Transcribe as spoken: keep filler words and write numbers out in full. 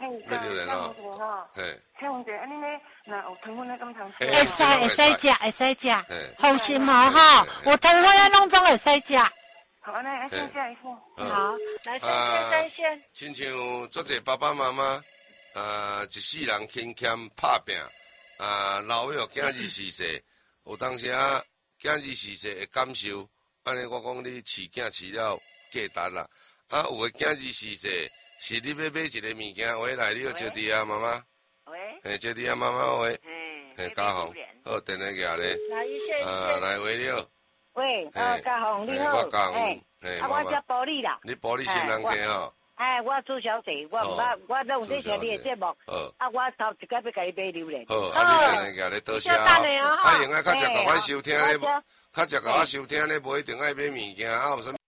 嘿， 要榴莲哦。 哈， 嘿， 请问者，安尼咧，那有糖分咧，敢通吃？ 会使会使食，会使食，放心哦哈，有糖分咧，拢总会使食。 好，安尼，安先食一副。 好，来三鲜三鲜。 亲像足侪爸爸妈妈，呃，一世人勤俭打拼，啊，老有囝儿逝世，有当时啊，囝儿逝世会感受，安尼我讲你饲囝饲了价值啦，啊，有个囝儿逝世，是你要买一个物件，喂来，你好招弟啊妈妈。 喂。 嘿，招弟啊妈妈喂。 嗯。 嘿，嘉宏，好，电话举咧。 来一线一啊， 线。 来喂了。 喂，呃，嘉宏你好。 我嘉宏， 嘿，啊，我叫保利啦。 你保利新人客吼。 哎，我朱小姐，我唔捌，我拢在听你的节目。啊，我头一摆要甲你买榴莲。 好，啊，你电话举咧，多谢啊。啊，用啊，较食甲我收听咧，较食甲我收听咧，无一定爱买物件，啊，有啥？